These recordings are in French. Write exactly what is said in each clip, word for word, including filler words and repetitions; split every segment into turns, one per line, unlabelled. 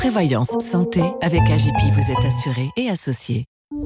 Prévoyance santé, avec A J P, vous êtes assuré et associé.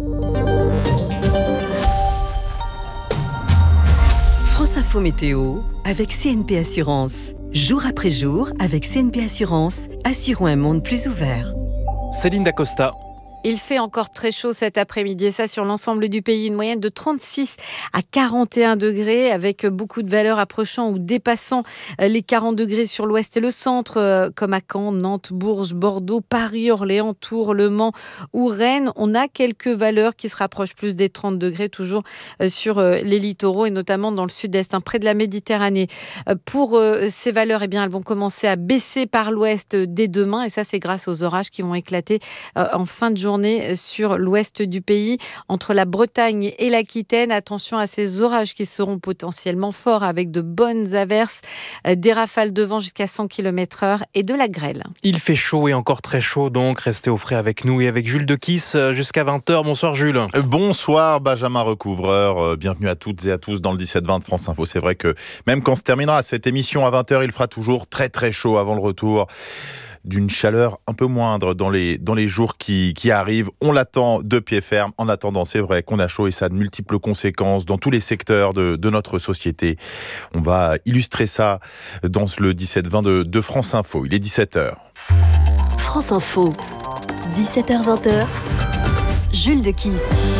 France Info Météo, avec C N P Assurance. Jour après jour, avec C N P Assurance, assurons un monde plus ouvert.
Céline Dacosta.
Il fait encore très chaud cet après-midi et ça sur l'ensemble du pays. Une moyenne de trente-six à quarante et un degrés avec beaucoup de valeurs approchant ou dépassant les quarante degrés sur l'ouest et le centre comme à Caen, Nantes, Bourges, Bordeaux, Paris, Orléans, Tours, Le Mans ou Rennes. On a quelques valeurs qui se rapprochent plus des trente degrés toujours sur les littoraux et notamment dans le sud-est, hein, près de la Méditerranée. Pour ces valeurs, eh bien, elles vont commencer à baisser par l'ouest dès demain et ça c'est grâce aux orages qui vont éclater en fin de journée sur l'ouest du pays, entre la Bretagne et l'Aquitaine. Attention à ces orages qui seront potentiellement forts avec de bonnes averses, des rafales de vent jusqu'à cent kilomètres heure et de la grêle.
Il fait chaud et encore très chaud, donc restez au frais avec nous et avec Jules de Kiss jusqu'à vingt heures. Bonsoir Jules.
Bonsoir Benjamin Recouvreur, bienvenue à toutes et à tous dans le dix-sept vingt de France Info. C'est vrai que même quand se terminera cette émission à vingt heures, il fera toujours très très chaud avant le retour d'une chaleur un peu moindre dans les, dans les jours qui, qui arrivent. On l'attend de pied ferme. En attendant, c'est vrai qu'on a chaud et ça a de multiples conséquences dans tous les secteurs de, de notre société. On va illustrer ça dans le dix-sept vingt de, de France Info. Il est dix-sept heures.
France Info, dix-sept heures vingt, Jules de Kiss.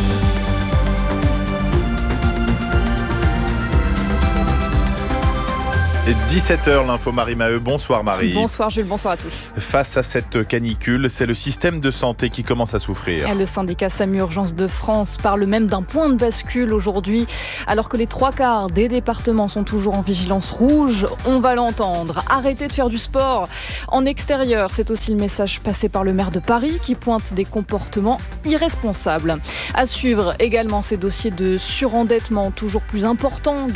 dix-sept heures, l'info Marie Maheu. Bonsoir Marie.
Bonsoir Jules, bonsoir à tous.
Face à cette canicule, c'est le système de santé qui commence à souffrir.
Le syndicat SAMU Urgences de France parle même d'un point de bascule aujourd'hui. Alors que les trois quarts des départements sont toujours en vigilance rouge, on va l'entendre. Arrêtez de faire du sport en extérieur. C'est aussi le message passé par le maire de Paris qui pointe des comportements irresponsables. À suivre également ces dossiers de surendettement toujours plus importants.